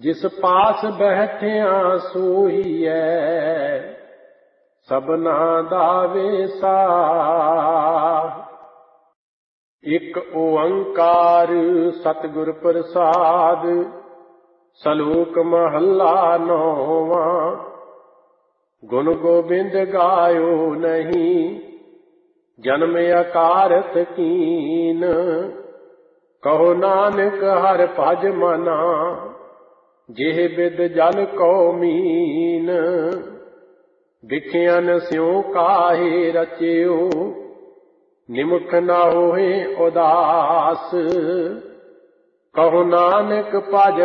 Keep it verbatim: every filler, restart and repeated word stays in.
जिस पास बैठिया सोईऐ सबना दा वेसा। एक ओंकार सतगुर प्रसाद सलोक महला नौवा। गुण गोबिंद गायो नहीं जन्म अकारत कीन। कहो नानक हर भज मना जेह बिद जल को मीन। बिखियन स्यों काहे रचियो निमुख न होए उदास। कहो नानक भज